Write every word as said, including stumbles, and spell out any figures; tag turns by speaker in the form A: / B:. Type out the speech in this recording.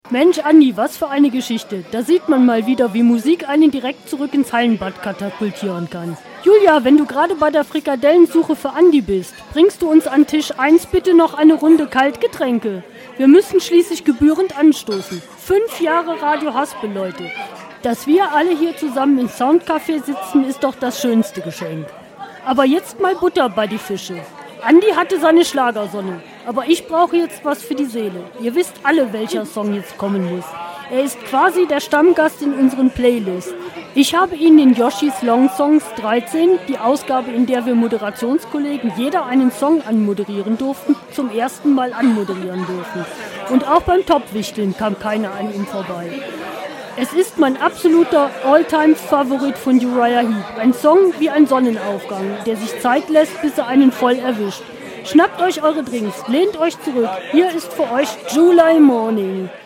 A: Mensch, Andi, was für eine Geschichte. Da sieht man mal wieder, wie Musik einen direkt zurück ins Hallenbad katapultieren kann. Julia, wenn du gerade bei der Frikadellensuche für Andi bist, bringst du uns an Tisch eins bitte noch eine Runde Kaltgetränke. Wir müssen schließlich gebührend anstoßen. Fünf Jahre Radio Haspel, Leute. Dass wir alle hier zusammen im Soundcafé sitzen, ist doch das schönste Geschenk. Aber jetzt mal Butter bei die Fische. Andi hatte seine Schlagersonne, aber ich brauche jetzt was für die Seele. Ihr wisst alle, welcher Song jetzt kommen muss. Er ist quasi der Stammgast in unseren Playlists. Ich habe ihn in Yoshis Long Songs dreizehn, die Ausgabe, in der wir Moderationskollegen jeder einen Song anmoderieren durften, zum ersten Mal anmoderieren dürfen. Und auch beim Topwichteln kam keiner an ihm vorbei. Es ist mein absoluter All-Time-Favorit von Uriah Heep. Ein Song wie ein Sonnenaufgang, der sich Zeit lässt, bis er einen voll erwischt. Schnappt euch eure Drinks, lehnt euch zurück. Hier ist für euch July Morning.